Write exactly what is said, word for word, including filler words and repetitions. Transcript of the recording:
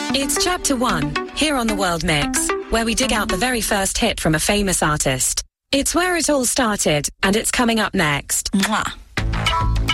It's Chapter One, here on the World Mix, where we dig out the very first hit from a famous artist. It's where it all started, and it's coming up next. Mwah.